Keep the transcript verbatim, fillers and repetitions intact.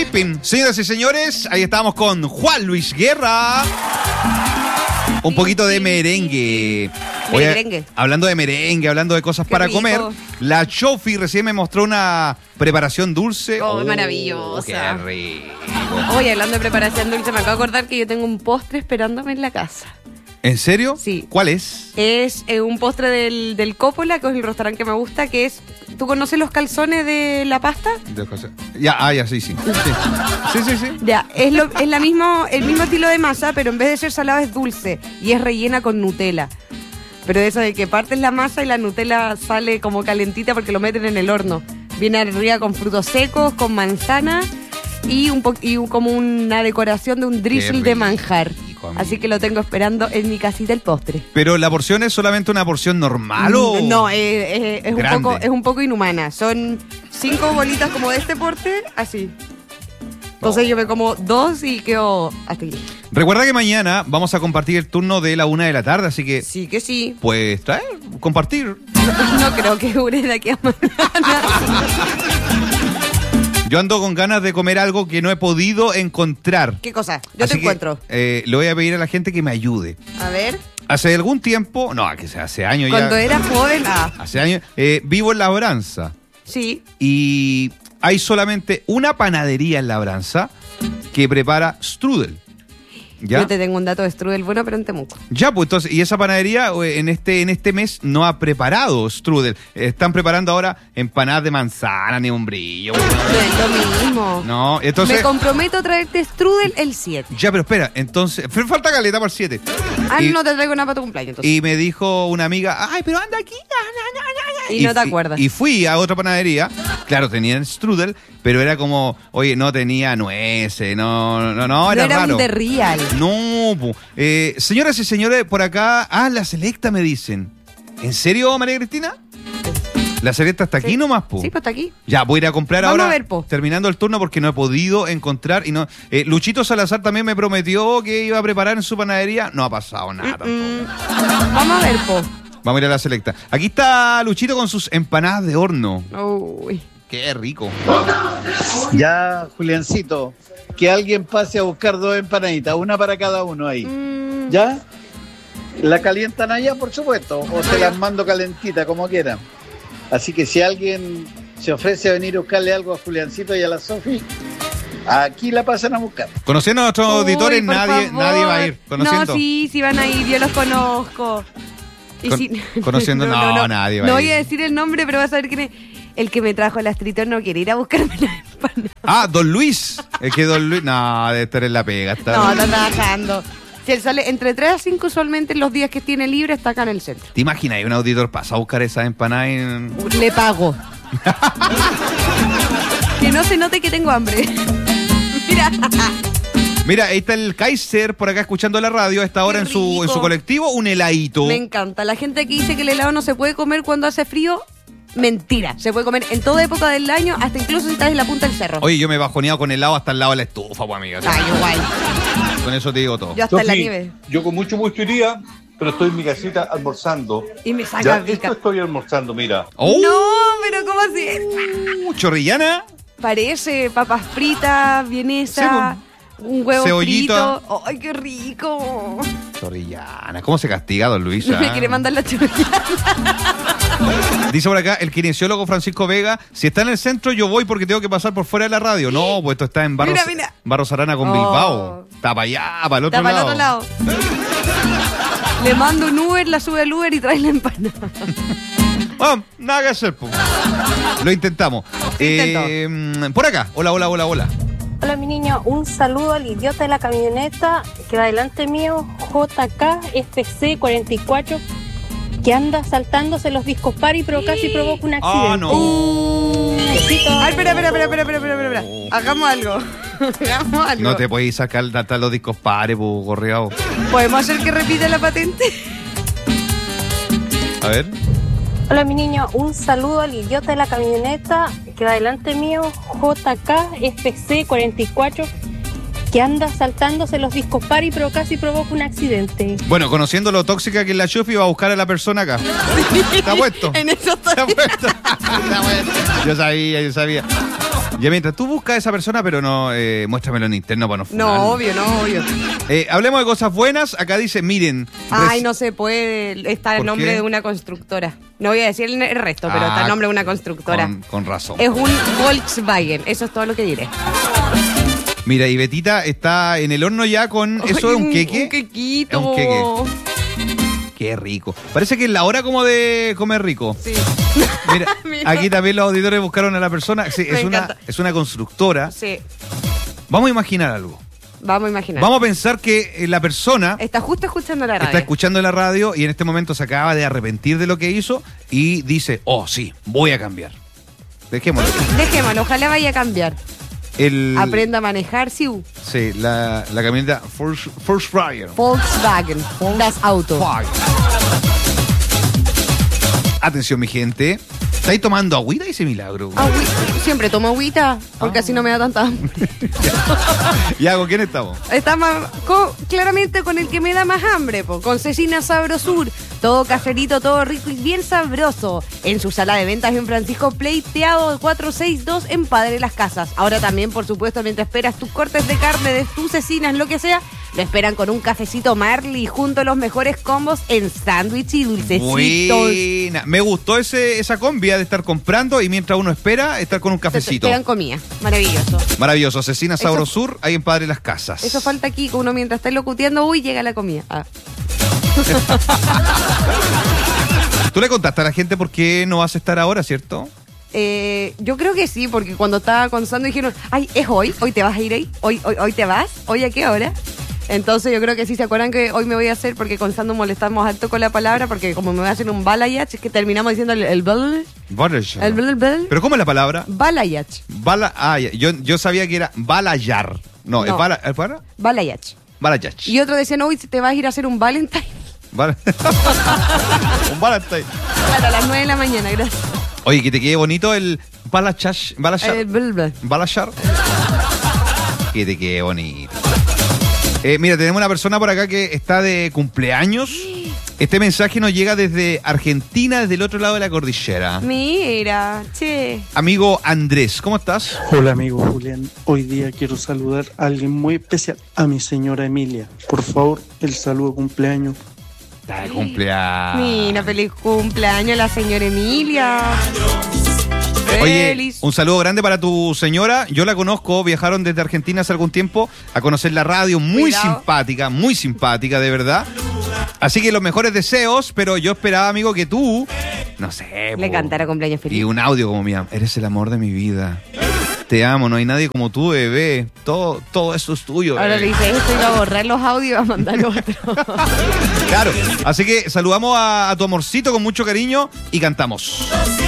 Creeping. Señoras y señores, ahí estamos con Juan Luis Guerra. Un poquito de merengue. Oye, merengue. Hablando de merengue, hablando de cosas Qué para rico. comer, la Chofi recién me mostró una preparación dulce. Oh, maravillosa. Qué rico. Oye, hablando de preparación dulce, me acabo de acordar que yo tengo un postre esperándome en la casa. ¿En serio? Sí. ¿Cuál es? Es eh, un postre del, del Coppola, que es el restaurante que me gusta, que es... ¿Tú conoces los calzones de la pasta? De cosas- Ya, ah, ya, sí, sí. Sí, sí, sí. sí. Ya, es, lo, es la mismo, el mismo estilo de masa, pero en vez de ser salado es dulce y es rellena con Nutella. Pero eso de que partes la masa y la Nutella sale como calentita porque lo meten en el horno. Viene arriba con frutos secos, con manzana y, un po y un, como una decoración de un drizzle de manjar. rico, Así que lo tengo esperando en mi casita el postre. Pero la porción es solamente una porción normal o... No, eh, eh, es, un grande? poco, es un poco inhumana. Son cinco bolitas como de este porte, así. Entonces Oh. yo me como dos y quedo hasta aquí. Recuerda que mañana vamos a compartir el turno de la una de la tarde, así que Sí que sí. pues traer, compartir. No creo que dure de aquí a mañana. Yo ando con ganas de comer algo que no he podido encontrar. ¿Qué cosa? Yo Así te que, encuentro. eh, le voy a pedir a la gente que me ayude. A ver. Hace algún tiempo, no, que sea, hace años Cuando ya. era joven, ah, Hace años, eh, vivo en Labranza sí. y hay solamente una panadería en Labranza que prepara strudel. ¿Ya? Yo te tengo un dato de strudel bueno, pero en Temuco. Ya, pues entonces, y esa panadería eh, en este, en este mes no ha preparado strudel. Están preparando ahora empanadas de manzana, ni un brillo. No es lo mismo. No, entonces. Me comprometo a traerte strudel el siete. Ya, pero espera, entonces. f- Falta caleta para el siete. Ah, Y- no te traigo nada para tu cumpleaños, entonces. Y me dijo una amiga, ay, pero anda aquí. Y no te fui- acuerdas. Y fui a otra panadería. Claro, tenían strudel, pero era como, oye, no tenía nueces, no, no, no, No era, era raro. un de real. No, po. Eh, señoras y señores, por acá, ah, la selecta me dicen. ¿En serio, María Cristina? La selecta está aquí Sí. nomás, po. Sí, pues está aquí. Ya, voy a ir a comprar Vamos ahora, a ver, po. terminando el turno, porque no he podido encontrar. y no eh, Luchito Salazar también me prometió que iba a preparar en su panadería. No ha pasado nada tampoco. Mm, vamos a ver, po. Vamos a ir a la selecta. Aquí está Luchito con sus empanadas de horno. Uy. Qué rico. Ya, Juliancito, que alguien pase a buscar dos empanaditas, una para cada uno ahí. Mm, ¿Ya? ¿La calientan allá, por supuesto? O se las mando calentita, como quieran. Así que si alguien se ofrece a venir a buscarle algo a Juliancito y a la Sofi, aquí la pasan a buscar. Conociendo a nuestros uy, auditores, por nadie, favor. nadie va a ir. Conociendo. No, sí, sí van a ir, yo los conozco. Y Con- si- conociendo, no, nadie va No a voy ir. a decir el nombre, pero vas a ver quién es. El que me trajo el astritor no quiere ir a buscarme la empanada. Ah, Don Luis. Es que Don Luis. No, debe estar en la pega. Está... No, está trabajando. Si él sale entre tres a cinco usualmente los días que tiene libre está acá en el centro. ¿Te imaginas? Hay un auditor pasa a buscar esas empanadas en... Le pago. Que no se note que tengo hambre. Mira. Mira, ahí está el Kaiser por acá escuchando la radio a esta hora Qué en su, rico. en su colectivo, un heladito. Me encanta. La gente que dice que el helado no se puede comer cuando hace frío, mentira. Se puede comer en toda época del año, hasta incluso si estás en la punta del cerro. Oye, yo me he bajoneado con helado hasta el lado de la estufa, pues amiga. Ay, igual. Con eso te digo todo. Yo hasta en la Sofi, nieve. yo con mucho gusto iría, pero estoy en mi casita almorzando. Y me saca Ya, pica. esto estoy almorzando, mira. ¡Oh! No, pero ¿cómo así? ¿Chorrillana? Parece papas fritas, vienesa, un huevo Cebollita. frito. ¡Ay, qué rico! Chorrillana. ¿Cómo se castiga, don Luis? Me ah? quiere mandar la chorrillana. Dice por acá el kinesiólogo Francisco Vega, si está en el centro yo voy porque tengo que pasar por fuera de la radio. No, pues esto está en Barros, Mira, mira. Barros Arana con Oh. Bilbao. Está para allá, para el otro Está para lado. el otro lado. Le mando un Uber, la sube al Uber y trae la empanada. Ah, nada que hacer, po. Lo intentamos. Intento. Eh, por acá. Hola, hola, hola, hola. Hola mi niño, un saludo al idiota de la camioneta que va delante mío, J K F C cuarenta y cuatro, que anda saltándose los discos pari pero casi provoca un accidente. Ah, no. Besitos. Ay, espera, espera, espera, espera, espera, espera, espera. Hagamos algo. Hagamos algo. No te podéis sacar hasta los discos pares, po, gorreado. ¿Podemos hacer que repita la patente? A ver. Hola mi niño, un saludo al idiota de la camioneta que va delante mío, J K F C cuarenta y cuatro, que anda saltándose los discos pari pero casi provoca un accidente. Bueno, conociendo lo tóxica que es la Chofi, va a buscar a la persona acá. ¿Está puesto? En eso ¿Está estoy. puesto? Está puesto. Yo sabía, yo sabía. Ya mientras tú buscas a esa persona, pero no, eh, muéstramelo en interno para no No, funarlo. obvio, no, obvio. Eh, hablemos de cosas buenas. Acá dice, miren. Ay, res- no se puede. Está el ¿Por nombre qué? de una constructora. No voy a decir el resto, pero Ah, está el nombre de una constructora. Con, con razón. Es un Volkswagen. Eso es todo lo que diré. Mira, y Betita está en el horno ya con... ¿Eso Ay, es un queque? Un quequito. Es un queque. Qué rico. Parece que es la hora como de comer rico. Sí. Mira, Mira. aquí también los auditores buscaron a la persona. Sí, Me es, una, encanta. es una constructora. Sí. Vamos a imaginar algo. Vamos a imaginar. Vamos a pensar que eh, la persona Está justo escuchando la radio. está escuchando la radio y en este momento se acaba de arrepentir de lo que hizo y dice, oh, sí, voy a cambiar. Dejémoslo. Dejémoslo, ojalá vaya a cambiar. El, Aprenda a manejar, sí. Sí, la, la camioneta Force, Force Fryer. Volkswagen. Das Auto. Atención, mi gente. ¿Estáis tomando agüita ese milagro? Agüi- Siempre tomo agüita, porque así no me da tanta hambre. ¿Y hago quién estamos? Está más, co- claramente con el que me da más hambre, po, con Cecina Sabrosur. Todo caserito, todo rico y bien sabroso. En su sala de ventas en Francisco Pleiteado cuatrocientos sesenta y dos en Padre Las Casas. Ahora también, por supuesto, mientras esperas tus cortes de carne, de tus cecinas, lo que sea, lo esperan con un cafecito Marley junto a los mejores combos en sándwich y dulcecitos. Buena. Me gustó ese, esa combi de estar comprando y mientras uno espera, estar con un Te cafecito. dan comida. Maravilloso. Maravilloso. Cecina Eso- Sabrosur, ahí en Padre Las Casas. Eso falta aquí, que uno mientras está locuteando, uy, llega la comida. Ah. Tú le contaste a la gente por qué no vas a estar ahora, ¿cierto? Eh, yo creo que sí, porque cuando estaba con Sandro dijeron, ay, ¿es hoy? ¿Hoy te vas a ir ahí? ¿Hoy, hoy, hoy te vas? ¿Hoy a qué hora? Entonces yo creo que sí, ¿se acuerdan que hoy me voy a hacer? Porque con Sandro molestamos alto con la palabra, porque como me voy a hacer un balayage, es que terminamos diciendo el el bl, Balayar. el bl, bl, ¿Pero cómo es la palabra? balayage, Bala, ah, ya. yo, yo sabía que era balayar. No, es No. bala, ¿es para? balayage. Balayach. Y otro decían, hoy te vas a ir a hacer un Valentine. Bala- Un Valentine. Claro, a las nueve de la mañana, gracias. Oye, que te quede bonito el balachach, balachar. El bl, bl. Balachar. Que te quede bonito. Eh, mira, tenemos una persona por acá que está de cumpleaños. Este mensaje nos llega desde Argentina, desde el otro lado de la cordillera. Mira, che. Amigo Andrés, ¿cómo estás? Hola amigo Julián, hoy día quiero saludar a alguien muy especial, a mi señora Emilia. Por favor, el saludo de cumpleaños. Está de cumpleaños. Mira, feliz cumpleaños a la señora Emilia. Oye, Feliz. un saludo grande para tu señora. Yo la conozco, viajaron desde Argentina hace algún tiempo a conocer la radio. Muy Cuidado. simpática, muy simpática, de verdad. Así que los mejores deseos, pero yo esperaba, amigo, que tú, no sé, Le po, cantara cumpleaños y feliz. un audio como, mira, eres el amor de mi vida. Te amo, no hay nadie como tú, bebé. Todo, todo eso es tuyo, Ahora bebé. le dice esto, iba a borrar los audios y va a mandar otro. Claro, así que saludamos a, a tu amorcito con mucho cariño y cantamos.